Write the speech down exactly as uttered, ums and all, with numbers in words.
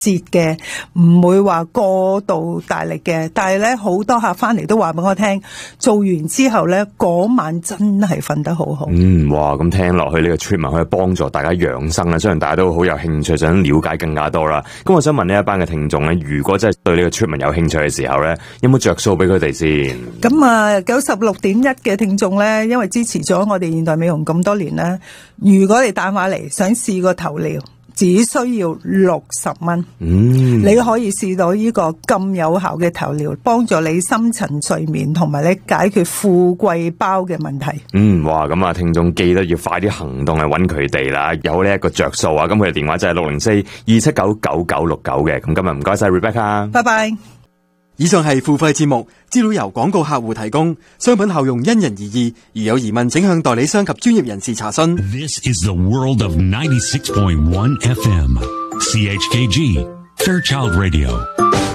節嘅，唔會話過度大力嘅，但係咧好多客翻嚟都話俾我聽，做完之後咧嗰晚真係瞓得好好。 嗯，哇，咁聽落去呢個 treatment 可以幫助大家養生啦，相信大家都好有興趣，想了解更加多啦。咁我想問呢一班嘅聽眾咧，如果真係對呢個 treatment 有興趣嘅時候咧，有冇着數俾佢哋先？ 咁啊，九十六點一嘅聽眾咧，因為支持咗我哋現代美容咁多年咧，如果你打返嚟想試個頭療，只需要六十蚊， 嗯， 你可以試到呢個咁有效嘅頭療，幫助你深層睡眠，同埋咧解決富貴包嘅問題。 嗯，哇，咁啊，聽眾記得要快啲行動去揾佢哋啦，有呢一個着數啊！咁佢哋電話就係六零四二七九九九六九嘅。咁今日唔該晒 Rebecca， 拜拜。 以上係付費節目，資料由廣告客戶提供，商品效用因人而異，如有疑問請向代理商及專業人士查詢。 This is the world of ninety-six point one F M C H K G Fairchild Radio.